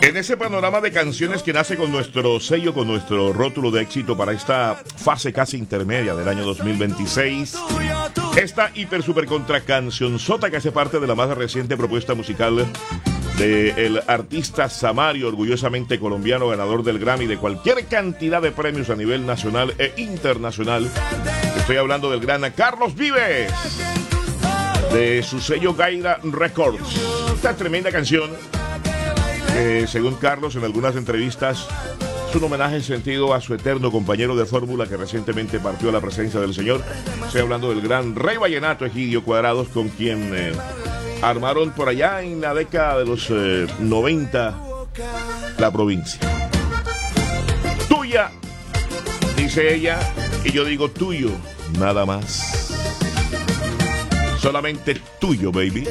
En ese panorama de canciones que nace con nuestro sello, con nuestro rótulo de éxito para esta fase casi intermedia del año 2026, esta hiper super contra cancionzota que hace parte de la más reciente propuesta musical del artista Samario, orgullosamente colombiano, ganador del Grammy de cualquier cantidad de premios a nivel nacional e internacional. Estoy hablando del gran Carlos Vives, de su sello Gaira Records. Esta tremenda canción, según Carlos en algunas entrevistas, es un homenaje en sentido a su eterno compañero de fórmula que recientemente partió a la presencia del Señor. Estoy hablando del gran Rey Vallenato, Egidio Cuadrados, con quien armaron por allá en la década de los 90 la provincia. Tuya, dice ella, y yo digo tuyo, nada más. Solamente tuyo, baby.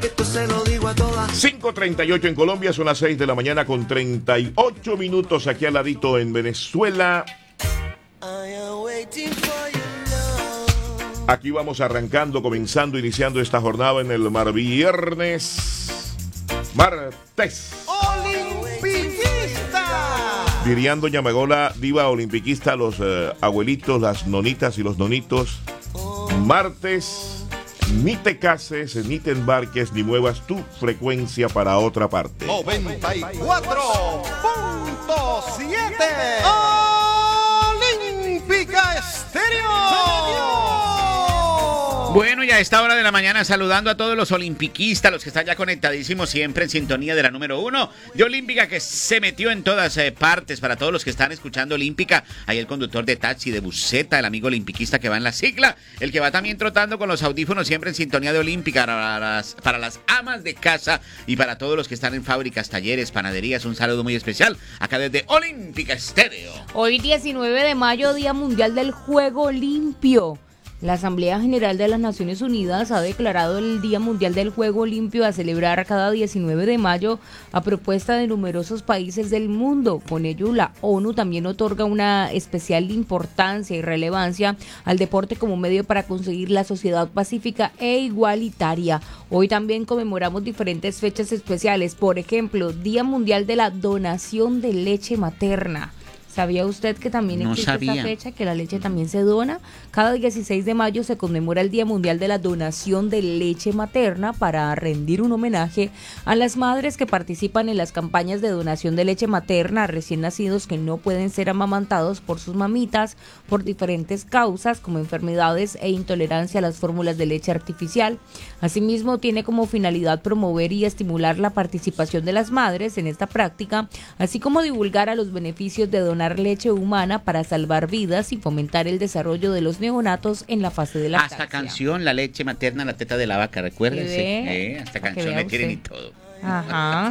5:38 en Colombia, son las 6 de la mañana con 38 minutos aquí al ladito en Venezuela. Aquí vamos arrancando, comenzando, iniciando esta jornada en el martes. ¡Olimpiquista! Dirían doña Magola, diva olimpiquista, los abuelitos, las nonitas y los nonitos. Martes. Ni te cases, ni te embarques, ni muevas tu frecuencia para otra parte. 94.7 Olímpica Estéreo. Bueno, y a esta hora de la mañana saludando a todos los olimpiquistas, los que están ya conectadísimos siempre en sintonía de la número 1 de Olímpica, que se metió en todas partes. Para todos los que están escuchando Olímpica, ahí el conductor de taxi, de buseta, el amigo olimpiquista que va en la cicla, el que va también trotando con los audífonos siempre en sintonía de Olímpica, para las amas de casa y para todos los que están en fábricas, talleres, panaderías, un saludo muy especial acá desde Olímpica Estéreo. Hoy 19 de mayo, Día Mundial del Juego Limpio. La Asamblea General de las Naciones Unidas ha declarado el Día Mundial del Juego Limpio a celebrar cada 19 de mayo a propuesta de numerosos países del mundo. Con ello, la ONU también otorga una especial importancia y relevancia al deporte como medio para conseguir la sociedad pacífica e igualitaria. Hoy también conmemoramos diferentes fechas especiales, por ejemplo, Día Mundial de la Donación de Leche Materna. ¿Sabía usted que también existe esta fecha, que la leche también se dona? Cada 16 de mayo se conmemora el Día Mundial de la Donación de Leche Materna para rendir un homenaje a las madres que participan en las campañas de donación de leche materna a recién nacidos que no pueden ser amamantados por sus mamitas por diferentes causas como enfermedades e intolerancia a las fórmulas de leche artificial. Asimismo, tiene como finalidad promover y estimular la participación de las madres en esta práctica, así como divulgar a los beneficios de donar leche humana para salvar vidas y fomentar el desarrollo de los neonatos en la fase de lactancia. Hasta canción, la leche materna, la teta de la vaca, recuérdense. Hasta canción le tienen y todo. Ajá.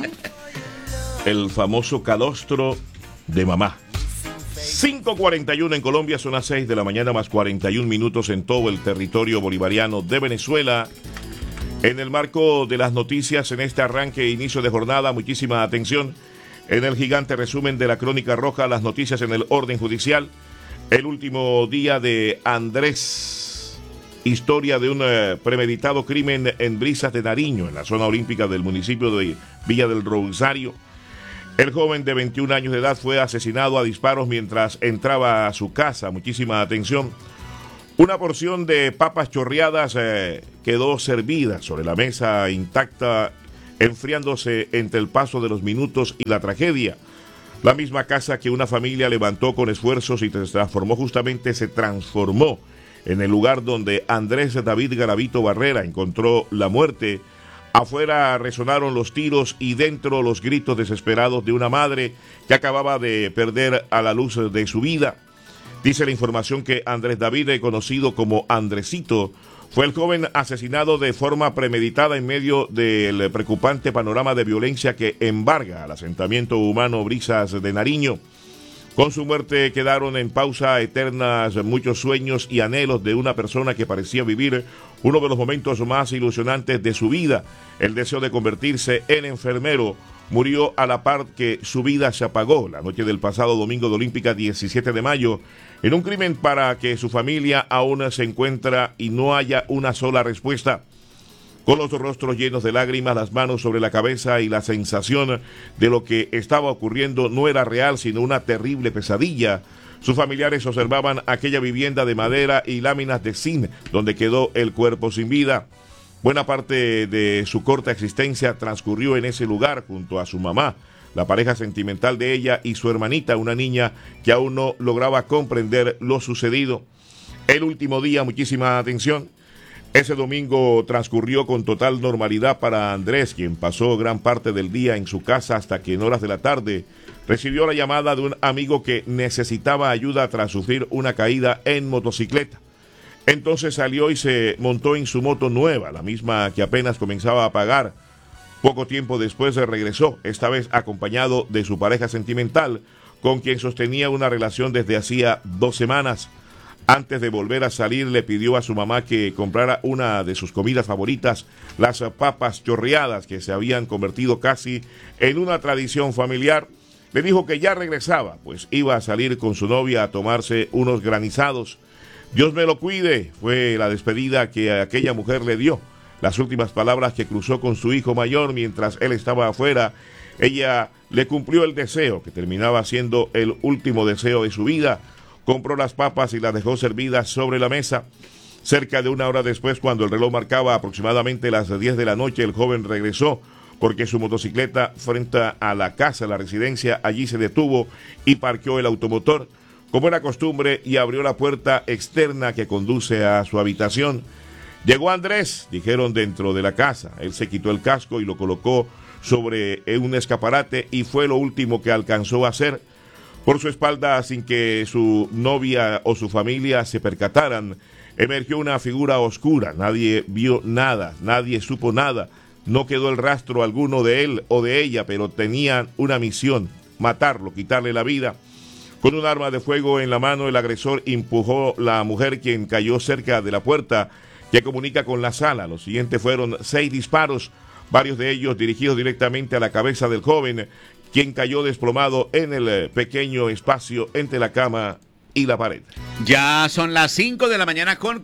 El famoso calostro de mamá. 5:41 en Colombia, son las 6 de la mañana más 41 minutos en todo el territorio bolivariano de Venezuela. En el marco de las noticias en este arranque e inicio de jornada, muchísima atención. En el gigante resumen de la Crónica Roja, las noticias en el orden judicial. El último día de Andrés. Historia de un premeditado crimen en Brisas de Nariño, en la zona olímpica del municipio de Villa del Rosario. El joven de 21 años de edad fue asesinado a disparos mientras entraba a su casa. Muchísima atención. Una porción de papas chorreadas quedó servida sobre la mesa intacta, enfriándose entre el paso de los minutos y la tragedia. La misma casa que una familia levantó con esfuerzos y se transformó en el lugar donde Andrés David Garavito Barrera encontró la muerte. Afuera resonaron los tiros y dentro los gritos desesperados de una madre que acababa de perder a la luz de su vida. Dice la información que Andrés David, conocido como Andresito, fue el joven asesinado de forma premeditada en medio del preocupante panorama de violencia que embarga al asentamiento humano Brisas de Nariño. Con su muerte quedaron en pausa eternas muchos sueños y anhelos de una persona que parecía vivir uno de los momentos más ilusionantes de su vida. El deseo de convertirse en enfermero murió a la par que su vida se apagó la noche del pasado domingo de Olímpica 17 de mayo, en un crimen para que su familia aún se encuentra y no haya una sola respuesta. con los rostros llenos de lágrimas, las manos sobre la cabeza y la sensación de lo que estaba ocurriendo no era real, sino una terrible pesadilla. Sus familiares observaban aquella vivienda de madera y láminas de zinc donde quedó el cuerpo sin vida. Buena parte de su corta existencia transcurrió en ese lugar junto a su mamá, la pareja sentimental de ella y su hermanita, una niña que aún no lograba comprender lo sucedido. El último día, muchísima atención. Ese domingo transcurrió con total normalidad para Andrés, quien pasó gran parte del día en su casa hasta que en horas de la tarde recibió la llamada de un amigo que necesitaba ayuda tras sufrir una caída en motocicleta. Entonces salió y se montó en su moto nueva, la misma que apenas comenzaba a pagar. Poco tiempo después regresó, esta vez acompañado de su pareja sentimental, con quien sostenía una relación desde hacía 2 semanas. Antes de volver a salir, le pidió a su mamá que comprara una de sus comidas favoritas, las papas chorreadas, que se habían convertido casi en una tradición familiar. Le dijo que ya regresaba, pues iba a salir con su novia a tomarse unos granizados. Dios me lo cuide, fue la despedida que aquella mujer le dio. Las últimas palabras que cruzó con su hijo mayor mientras él estaba afuera. Ella le cumplió el deseo, que terminaba siendo el último deseo de su vida. Compró las papas y las dejó servidas sobre la mesa. Cerca de 1 hora después, cuando el reloj marcaba aproximadamente las 10 de la noche, el joven regresó porque su motocicleta frente a la casa, la residencia, allí se detuvo y parqueó el automotor, como era costumbre, y abrió la puerta externa que conduce a su habitación. Llegó Andrés, dijeron dentro de la casa. Él se quitó el casco y lo colocó sobre un escaparate y fue lo último que alcanzó a hacer. Por su espalda, sin que su novia o su familia se percataran, emergió una figura oscura. Nadie vio nada, nadie supo nada. No quedó el rastro alguno de él o de ella, pero tenían una misión: matarlo, quitarle la vida. Con un arma de fuego en la mano, el agresor empujó a la mujer, quien cayó cerca de la puerta que comunica con la sala. Los siguientes fueron 6 disparos, varios de ellos dirigidos directamente a la cabeza del joven, quien cayó desplomado en el pequeño espacio entre la cama y la pared. Ya son las 5 de la mañana con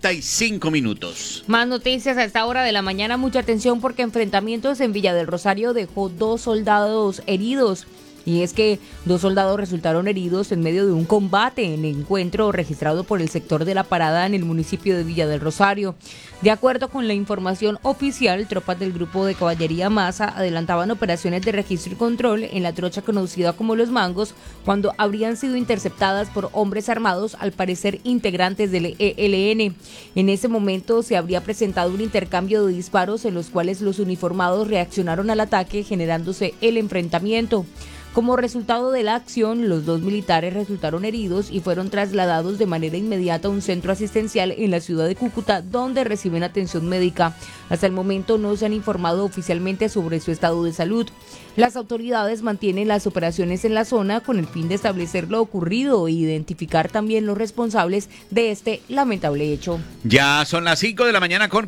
45 minutos. Más noticias a esta hora de la mañana. Mucha atención porque enfrentamientos en Villa del Rosario dejó 2 soldados heridos. Y es que 2 soldados resultaron heridos en medio de un combate en el encuentro registrado por el sector de La Parada en el municipio de Villa del Rosario. De acuerdo con la información oficial, tropas del grupo de caballería Maza adelantaban operaciones de registro y control en la trocha conocida como Los Mangos, cuando habrían sido interceptadas por hombres armados, al parecer integrantes del ELN. En ese momento se habría presentado un intercambio de disparos en los cuales los uniformados reaccionaron al ataque, generándose el enfrentamiento. Como resultado de la acción, los 2 militares resultaron heridos y fueron trasladados de manera inmediata a un centro asistencial en la ciudad de Cúcuta, donde reciben atención médica. Hasta el momento no se han informado oficialmente sobre su estado de salud. Las autoridades mantienen las operaciones en la zona con el fin de establecer lo ocurrido e identificar también los responsables de este lamentable hecho. Ya son las 5 de la mañana con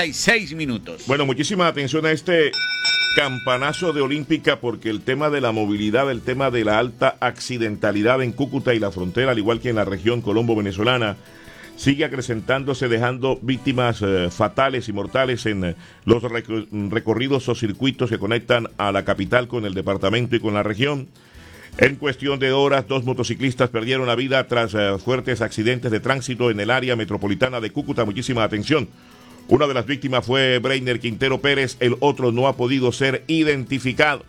46 minutos. Bueno, muchísima atención a este campanazo de Olímpica, porque el tema de la movilidad, el tema de la alta accidentalidad en Cúcuta y la frontera, al igual que en la región colombo-venezolana, sigue acrecentándose, dejando víctimas fatales y mortales en los recorridos o circuitos que conectan a la capital con el departamento y con la región. En cuestión de horas, 2 motociclistas perdieron la vida tras fuertes accidentes de tránsito en el área metropolitana de Cúcuta. Muchísima atención. Una de las víctimas fue Breiner Quintero Pérez, el otro no ha podido ser identificado.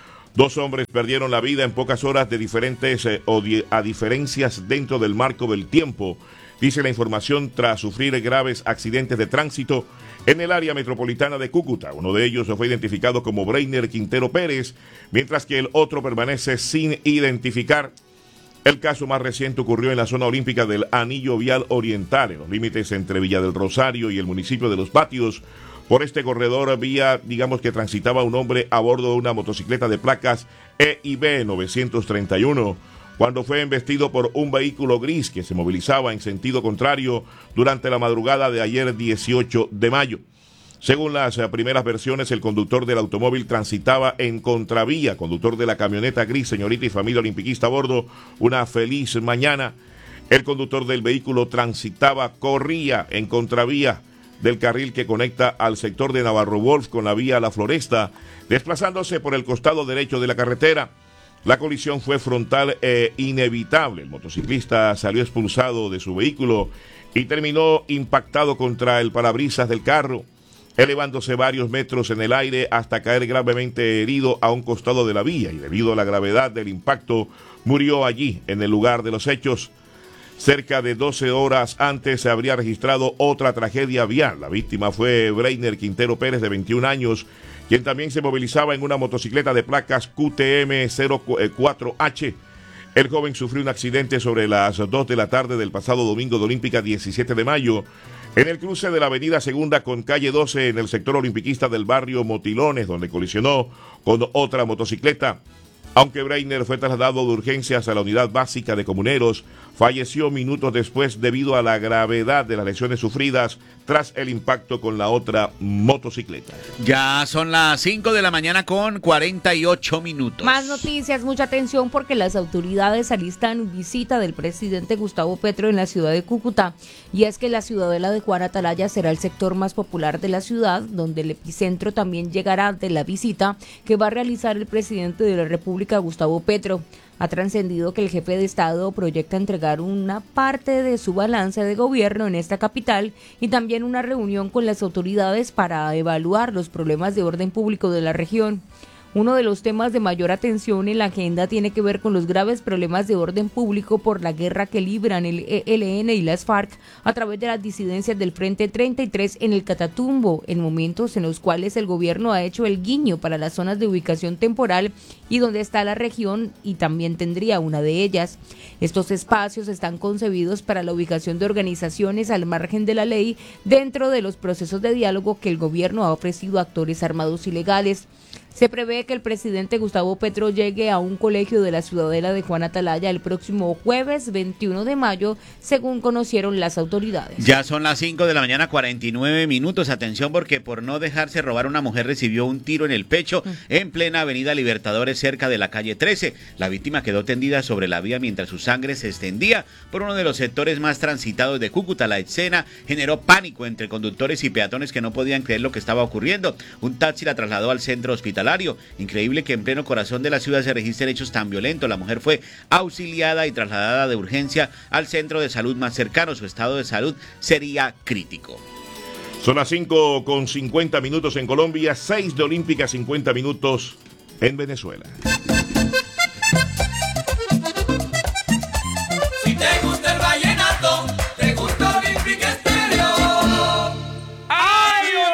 2 hombres perdieron la vida en pocas horas de diferentes a diferencias dentro del marco del tiempo, dice la información, tras sufrir graves accidentes de tránsito en el área metropolitana de Cúcuta. Uno de ellos fue identificado como Breiner Quintero Pérez, mientras que el otro permanece sin identificar. El caso más reciente ocurrió en la zona olímpica del Anillo Vial Oriental, en los límites entre Villa del Rosario y el municipio de Los Patios. Por este corredor vía, digamos que transitaba un hombre a bordo de una motocicleta de placas EIB 931, cuando fue embestido por un vehículo gris que se movilizaba en sentido contrario durante la madrugada de ayer 18 de mayo. Según las primeras versiones, el conductor del automóvil transitaba en contravía. Conductor de la camioneta gris, señorita y familia olimpiquista a bordo, una feliz mañana. El conductor del vehículo corría en contravía. del carril que conecta al sector de Navarro Wolf con la vía La Floresta, desplazándose por el costado derecho de la carretera. La colisión fue frontal e inevitable. El motociclista salió expulsado de su vehículo y terminó impactado contra el parabrisas del carro, elevándose varios metros en el aire hasta caer gravemente herido a un costado de la vía, y debido a la gravedad del impacto murió allí en el lugar de los hechos. Cerca de 12 horas antes se habría registrado otra tragedia vial. La víctima fue Breiner Quintero Pérez, de 21 años, quien también se movilizaba en una motocicleta de placas QTM 04H. El joven sufrió un accidente sobre las 2 de la tarde del pasado domingo de Olímpica 17 de mayo, en el cruce de la avenida Segunda con calle 12 en el sector olimpiquista del barrio Motilones, donde colisionó con otra motocicleta. Aunque Breiner fue trasladado de urgencias a la unidad básica de comuneros, falleció minutos después debido a la gravedad de las lesiones sufridas tras el impacto con la otra motocicleta. Ya son las 5 de la mañana con 48 minutos. Más noticias, mucha atención porque las autoridades alistan visita del presidente Gustavo Petro en la ciudad de Cúcuta. Y es que la ciudadela de Juan Atalaya será el sector más popular de la ciudad, donde el epicentro también llegará de la visita que va a realizar el presidente de la República, Gustavo Petro. Ha trascendido que el jefe de Estado proyecta entregar una parte de su balance de gobierno en esta capital y también una reunión con las autoridades para evaluar los problemas de orden público de la región. Uno de los temas de mayor atención en la agenda tiene que ver con los graves problemas de orden público por la guerra que libran el ELN y las FARC a través de las disidencias del Frente 33 en el Catatumbo, en momentos en los cuales el gobierno ha hecho el guiño para las zonas de ubicación temporal y donde está la región y también tendría una de ellas. Estos espacios están concebidos para la ubicación de organizaciones al margen de la ley dentro de los procesos de diálogo que el gobierno ha ofrecido a actores armados ilegales. Se prevé que el presidente Gustavo Petro llegue a un colegio de la ciudadela de Juan Atalaya el próximo jueves 21 de mayo, según conocieron las autoridades. Ya son las 5 de la mañana, 49 minutos. Atención, porque por no dejarse robar, una mujer recibió un tiro en el pecho en plena avenida Libertadores, cerca de la calle 13. La víctima quedó tendida sobre la vía mientras su sangre se extendía por uno de los sectores más transitados de Cúcuta. La escena generó pánico entre conductores y peatones que no podían creer lo que estaba ocurriendo. Un taxi la trasladó al centro hospitalario. Increíble que en pleno corazón de la ciudad se registren hechos tan violentos. La mujer fue auxiliada y trasladada de urgencia al centro de salud más cercano. Su estado de salud sería crítico. Son las 5:50 minutos en Colombia, 6 de Olímpica, 50 minutos en Venezuela.